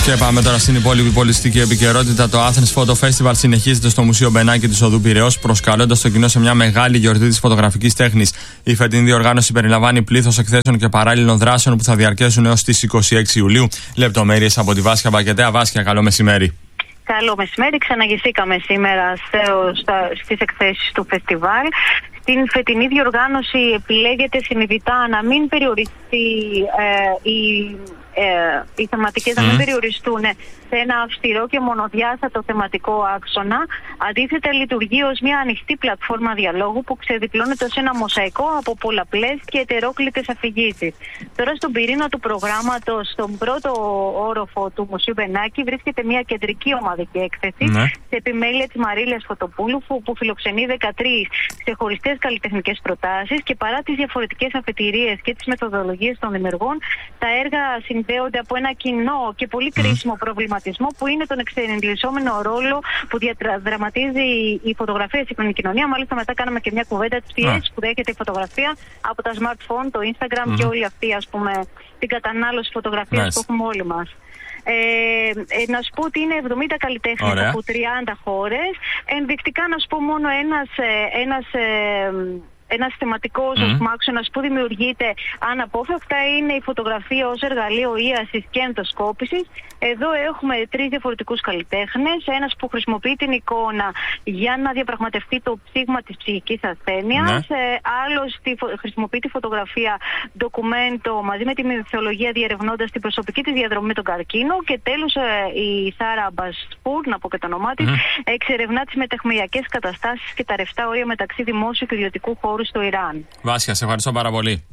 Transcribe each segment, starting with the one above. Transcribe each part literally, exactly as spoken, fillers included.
Και πάμε τώρα στην υπόλοιπη πολιτιστική επικαιρότητα. Το Athens Photo Festival συνεχίζεται στο Μουσείο Μπενάκη της Οδού Πειραιώς, προσκαλώντας το κοινό σε μια μεγάλη γιορτή της φωτογραφικής τέχνης. Η φετινή διοργάνωση περιλαμβάνει πλήθος εκθέσεων και παράλληλων δράσεων που θα διαρκέσουν έως τις είκοσι έξι Ιουλίου. Λεπτομέρειες από τη Βάσια Μπακετέα. Βάσια, καλό μεσημέρι. Καλό μεσημέρι. Ξαναγηθήκαμε σήμερα στις εκθέσεις του φεστιβάλ. Στην φετινή διοργάνωση επιλέγεται συνειδητά να μην περιοριστεί ε, η Ε, οι θεματικές mm. να μην περιοριστούν σε ένα αυστηρό και μονοδιάστατο θεματικό άξονα. Αντίθετα, λειτουργεί ως μια ανοιχτή πλατφόρμα διαλόγου που ξεδιπλώνεται ως ένα μοσαϊκό από πολλαπλές και ετερόκλητες αφηγήσεις. Τώρα, στον πυρήνα του προγράμματος, στον πρώτο όροφο του Μουσείου Μπενάκη, βρίσκεται μια κεντρική ομαδική έκθεση mm. σε επιμέλεια της Μαρίλιας Φωτοπούλου, που φιλοξενεί δεκατρείς ξεχωριστές καλλιτεχνικές προτάσεις, και παρά τις διαφορετικές αφετηρίες και τις μεθοδολογίες των δημιουργών, τα έργα συνδέονται από ένα κοινό και πολύ κρίσιμο mm. προβληματισμό, που είναι τον εξενηλυσσόμενο ρόλο που διαδραματίζει η φωτογραφία στην κοινωνική κοινωνία. Μάλιστα, μετά κάναμε και μια κουβέντα της πιέσης mm. που δέχεται η φωτογραφία από τα smartphone, το Instagram mm. και όλη αυτή, ας πούμε, την κατανάλωση φωτογραφίας nice. που έχουμε όλοι μας. Ε, ε, να σου πω ότι είναι εβδομήντα καλλιτέχνες Ωραία. από τριάντα χώρες. Ενδεικτικά να σου πω μόνο ένας, ένας ε, ένας θεματικός mm. άξονας που δημιουργείται αναπόφευκτα είναι η φωτογραφία ως εργαλείο ίασης και ενδοσκόπησης. Εδώ έχουμε τρεις διαφορετικούς καλλιτέχνες. Ένας που χρησιμοποιεί την εικόνα για να διαπραγματευτεί το ψήγμα της ψυχικής ασθένειας. Mm. Ε, άλλος τη, χρησιμοποιεί τη φωτογραφία ντοκουμέντο μαζί με τη μυθολογία, διερευνώντας την προσωπική της διαδρομή με τον καρκίνο. Και τέλος ε, η Σάρα Μπασπούρ, να πω και το όνομά της, mm. εξερευνά τις μεταχμιακές καταστάσεις και τα ρευστά όρια μεταξύ δημόσιου και ιδιωτικού χώρου στο Ιράν. Βάσια, σε ευχαριστώ πάρα πολύ.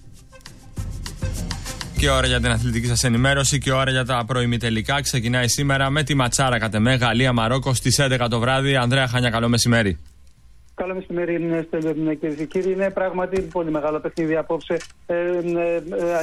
Και ώρα για την αθλητική σας ενημέρωση και ώρα για τα προημιτελικά. Ξεκινάει σήμερα με τη ματσάρα κατ' εμέ Γαλλία-Μαρόκο στις έντεκα το βράδυ. Ανδρέα Χάνια, καλό μεσημέρι. Καλό μεσημέρι, Στέλιο, κυρίες και κύριοι. Είναι πράγματι πολύ μεγάλο παιχνίδι απόψε. Ε, ε, ε,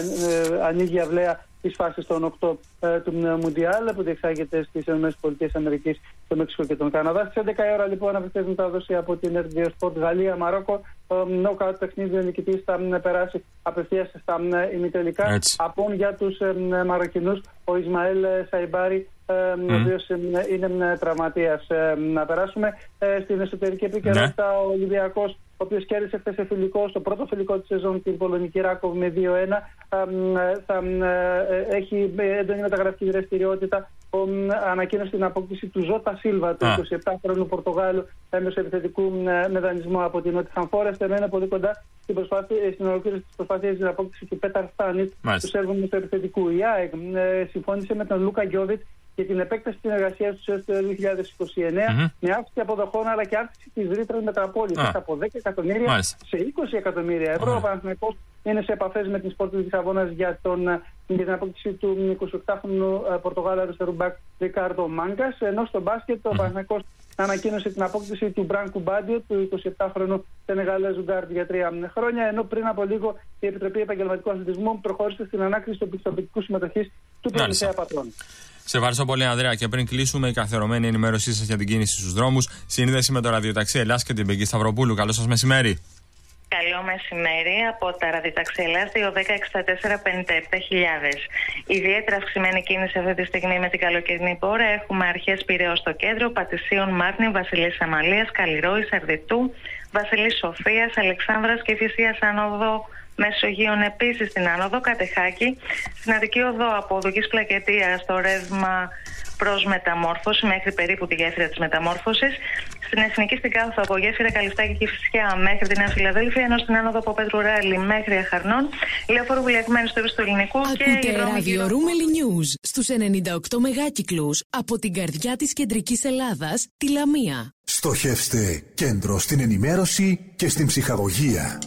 ε, ανοίγει η αυλαία της φάσης των οκτώ ε, του Μουντιάλ που διεξάγεται στις ΗΠΑ, το Μεξικό και τον Καναδά. Στις έντεκα η ώρα λοιπόν αυτές μετάδοση από την Ερ ντι Sport Γαλλία-Μαρόκο. Νοκάουτ παιχνίδι, ο νικητής θα περάσει απευθείας στα ημιτελικά. Από για τους ε, Μαροκινούς, ο Ισμαήλ Σαϊμπάρη, ε, mm. ο οποίος είναι τραυματίας. Ε, να περάσουμε ε, στην εσωτερική επικαιρότητα. Yeah. Ο Ολυμπιακός, ο οποίος κέρδισε χθες σε φιλικό, στο πρώτο φιλικό της σεζόν, την Πολωνική Ράκοβ με δύο ένα. Θα έχει έντονη μεταγραφική δραστηριότητα. Ανακοίνωσε την απόκτηση του Ζώτα Σίλβα, του είκοσι επτάχρονου Πορτογάλου μεσοεπιθετικού με δανεισμό από την Νότιχαμ Φόρεστ. Μένει πολύ κοντά στην, στην ολοκλήρωση της προσπάθειας της απόκτησης του Πέταρ Στάνιτ, του Σέρβου μεσοεπιθετικού. Η ΑΕΚ συμφώνησε με τον Λούκα Γιώβιτ για την επέκταση της συνεργασίας του έως το δύο χιλιάδες είκοσι εννέα, mm-hmm. με αύξηση αποδοχών αλλά και αύξηση της ρήτρας μεταπόλησης από δέκα εκατομμύρια Μάλιστα. σε είκοσι εκατομμύρια ευρώ. Mm-hmm. Ο Παναθηναϊκός είναι σε επαφές με την Sport της Λισαβόνας για, για την απόκτηση του εικοσιοκτάχρονου Πορτογάλου αριστερού μπακ Ρικάρντο Μάγκας, ενώ στο μπάσκετ mm-hmm. ο Παναθηναϊκός ανακοίνωσε την απόκτηση του Μπράνκου Μπάντιο, του εικοσιεπτάχρονου Σενεγαλέζου γκάρντ για τρία χρόνια, ενώ πριν από λίγο η Επιτροπή Επαγγελματικού Αθλητισμού προχώρησε στην ανάκριση του πιστοποιητικού συμμετοχής του Προμηθέα Πατρών. Σε ευχαριστώ πολύ, Ανδρέα. Και πριν κλείσουμε, η καθιερωμένη ενημέρωσή σας για την κίνηση στους δρόμους, σύνδεση με το ραδιοταξί Ελλάς και την Μπεγκή Σταυροπούλου. Καλό σας μεσημέρι. Καλό μεσημέρι από τα ραδιοταξί Ελλάς δύο ένα μηδέν έξι τέσσερα πενήντα επτά χιλιάδες. Ιδιαίτερα αυξημένη κίνηση αυτή τη στιγμή με την καλοκαιρινή πόρα. Έχουμε αρχές Πειραιώς στο κέντρο, Πατησίων, Μάρνη, Βασιλής Αμαλίας, Καλλιρόης, Αρδιτού, Βασιλής Σοφίας, Αλεξάνδρας και Φυσίας Άνοδο Μεσογείων. Επίσης στην Άνοδο Κατεχάκη, στην Αττική Οδό από Οδικής Πλακετίας στο ρεύμα προς Μεταμόρφωση μέχρι περίπου τη γέφυρα της Μεταμόρφωσης. Στην Εθνική στην Κάθοδο από γέφυρα Καλυστάκη και Φυσιά μέχρι τη Νέα Φιλαδέλφια, ενώ στην Άνοδο από Πέτρου Ράλη μέχρι Αχαρνών, λεωφόρο βουλιαγμένη στο ύψος του Ελληνικού. Ακούτε και ράδιο Ρούμελι News στους ενενήντα οκτώ μεγάκυκλους από την καρδιά της κεντρικής Ελλάδας, τη Λαμία. Στοχεύστε κέντρο στην ενημέρωση και στην ψυχαγωγία.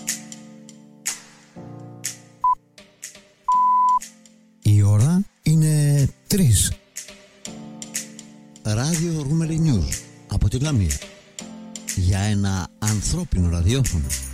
Η ώρα είναι τρεις. Ράδιο Ρούμελι News από τη Λαμία. Για ένα ανθρώπινο ραδιόφωνο.